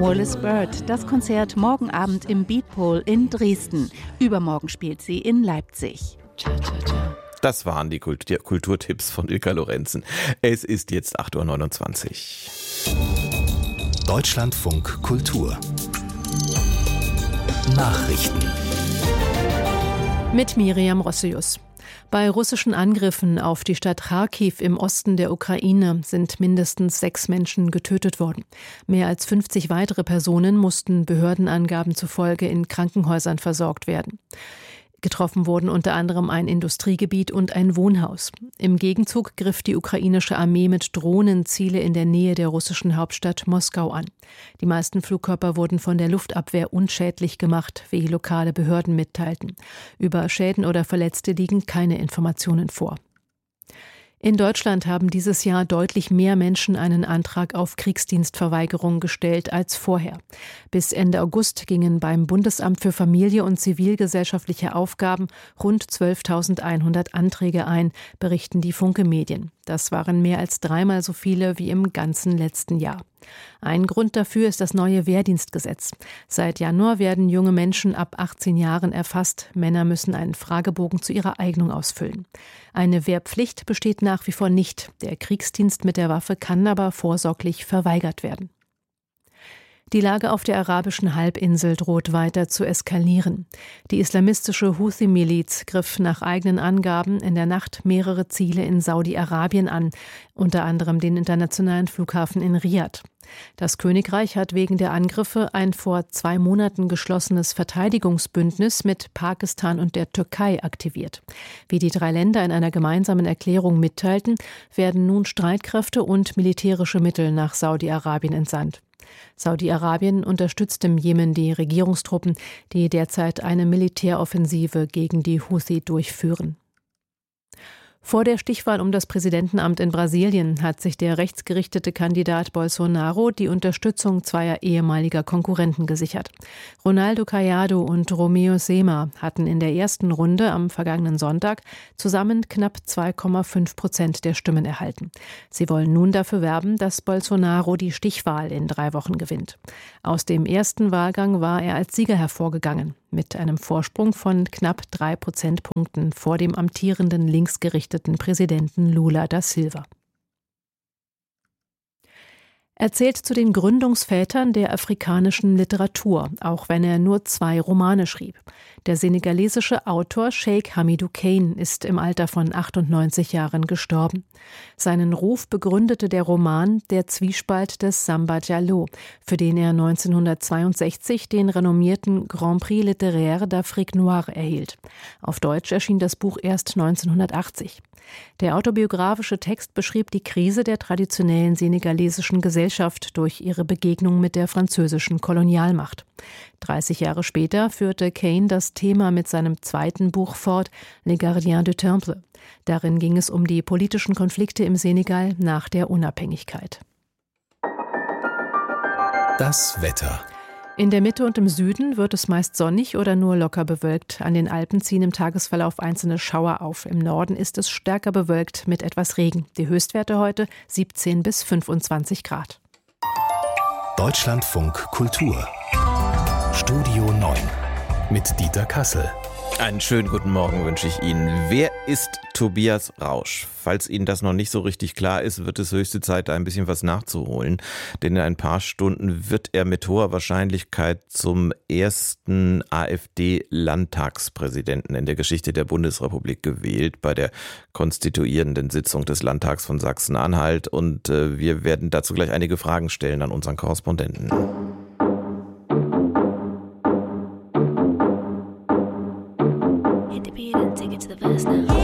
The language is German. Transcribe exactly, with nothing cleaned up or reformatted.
Wallis Bird, das Konzert morgen Abend im Beatpol in Dresden. Übermorgen spielt sie in Leipzig. Das waren die Kultur- Kulturtipps von Ilka Lorenzen. Es ist jetzt acht Uhr neunundzwanzig. Deutschlandfunk Kultur Nachrichten mit Miriam Rossius. Bei russischen Angriffen auf die Stadt Charkiw im Osten der Ukraine sind mindestens sechs Menschen getötet worden. Mehr als fünfzig weitere Personen mussten Behördenangaben zufolge in Krankenhäusern versorgt werden. Getroffen wurden unter anderem ein Industriegebiet und ein Wohnhaus. Im Gegenzug griff die ukrainische Armee mit Drohnen Ziele in der Nähe der russischen Hauptstadt Moskau an. Die meisten Flugkörper wurden von der Luftabwehr unschädlich gemacht, wie lokale Behörden mitteilten. Über Schäden oder Verletzte liegen keine Informationen vor. In Deutschland haben dieses Jahr deutlich mehr Menschen einen Antrag auf Kriegsdienstverweigerung gestellt als vorher. Bis Ende August gingen beim Bundesamt für Familie und zivilgesellschaftliche Aufgaben rund zwölftausendeinhundert Anträge ein, berichten die Funke-Medien. Das waren mehr als dreimal so viele wie im ganzen letzten Jahr. Ein Grund dafür ist das neue Wehrdienstgesetz. Seit Januar werden junge Menschen ab achtzehn Jahren erfasst. Männer müssen einen Fragebogen zu ihrer Eignung ausfüllen. Eine Wehrpflicht besteht nach wie vor nicht. Der Kriegsdienst mit der Waffe kann aber vorsorglich verweigert werden. Die Lage auf der arabischen Halbinsel droht weiter zu eskalieren. Die islamistische Houthi-Miliz griff nach eigenen Angaben in der Nacht mehrere Ziele in Saudi-Arabien an, unter anderem den internationalen Flughafen in Riad. Das Königreich hat wegen der Angriffe ein vor zwei Monaten geschlossenes Verteidigungsbündnis mit Pakistan und der Türkei aktiviert. Wie die drei Länder in einer gemeinsamen Erklärung mitteilten, werden nun Streitkräfte und militärische Mittel nach Saudi-Arabien entsandt. Saudi-Arabien unterstützt im Jemen die Regierungstruppen, die derzeit eine Militäroffensive gegen die Houthi durchführen. Vor der Stichwahl um das Präsidentenamt in Brasilien hat sich der rechtsgerichtete Kandidat Bolsonaro die Unterstützung zweier ehemaliger Konkurrenten gesichert. Ronaldo Caiado und Romeu Zema hatten in der ersten Runde am vergangenen Sonntag zusammen knapp zwei Komma fünf Prozent der Stimmen erhalten. Sie wollen nun dafür werben, dass Bolsonaro die Stichwahl in drei Wochen gewinnt. Aus dem ersten Wahlgang war er als Sieger hervorgegangen, mit einem Vorsprung von knapp drei Prozentpunkten vor dem amtierenden linksgerichteten Präsidenten Lula da Silva. Er zählt zu den Gründungsvätern der afrikanischen Literatur, auch wenn er nur zwei Romane schrieb. Der senegalesische Autor Cheikh Hamidou Kane ist im Alter von achtundneunzig Jahren gestorben. Seinen Ruf begründete der Roman Der Zwiespalt des Samba Diallo, für den er neunzehnhundertzweiundsechzig den renommierten Grand Prix Littéraire d'Afrique Noire erhielt. Auf Deutsch erschien das Buch erst neunzehnhundertachtzig. Der autobiografische Text beschrieb die Krise der traditionellen senegalesischen Gesellschaft durch ihre Begegnung mit der französischen Kolonialmacht. dreißig Jahre später führte Kane das Thema mit seinem zweiten Buch fort, Les Gardiens du Temple. Darin ging es um die politischen Konflikte im Senegal nach der Unabhängigkeit. Das Wetter. In der Mitte und im Süden wird es meist sonnig oder nur locker bewölkt. An den Alpen ziehen im Tagesverlauf einzelne Schauer auf. Im Norden ist es stärker bewölkt mit etwas Regen. Die Höchstwerte heute siebzehn bis fünfundzwanzig Grad. Deutschlandfunk Kultur Studio neun mit Dieter Kassel. Einen schönen guten Morgen wünsche ich Ihnen. Wer ist Tobias Rausch? Falls Ihnen das noch nicht so richtig klar ist, wird es höchste Zeit, da ein bisschen was nachzuholen. Denn in ein paar Stunden wird er mit hoher Wahrscheinlichkeit zum ersten AfD-Landtagspräsidenten in der Geschichte der Bundesrepublik gewählt, bei der konstituierenden Sitzung des Landtags von Sachsen-Anhalt. Und äh, wir werden dazu gleich einige Fragen stellen an unseren Korrespondenten. Hit the beat and take it to the verse now.